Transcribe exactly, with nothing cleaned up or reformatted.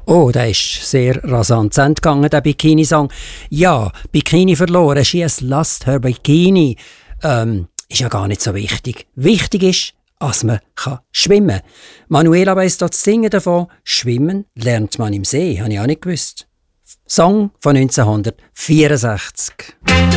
Oh, der ist sehr rasant zu Ende gegangen, der Bikini-Song. Ja, Bikini verloren, she has lost her bikini. Ähm, ist ja gar nicht so wichtig. Wichtig ist, dass man kann schwimmen kann. Manuela weiss dort singen davon, schwimmen lernt man im See, habe ich auch nicht gewusst. Song von neunzehnhundertvierundsechzig.